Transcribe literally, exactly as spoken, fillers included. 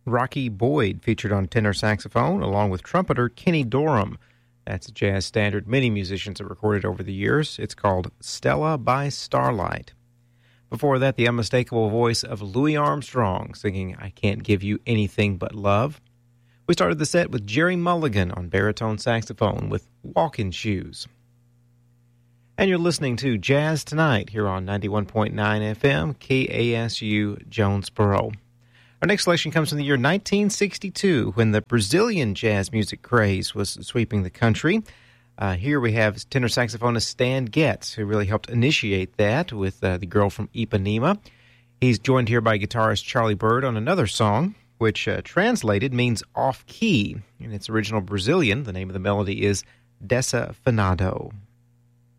Rocky Boyd featured on tenor saxophone, along with trumpeter Kenny Dorham. That's a jazz standard many musicians have recorded over the years. It's called Stella by Starlight. Before that, the unmistakable voice of Louis Armstrong singing I Can't Give You Anything But Love. We started the set with Jerry Mulligan on baritone saxophone with Walking Shoes. And you're listening to Jazz Tonight here on ninety-one point nine F M, K A S U, Jonesboro. Our next selection comes from the year nineteen sixty-two, when the Brazilian jazz music craze was sweeping the country. Uh, here we have tenor saxophonist Stan Getz, who really helped initiate that with uh, The Girl from Ipanema. He's joined here by guitarist Charlie Byrd on another song, which uh, translated means off-key. In its original Brazilian, the name of the melody is Desafinado.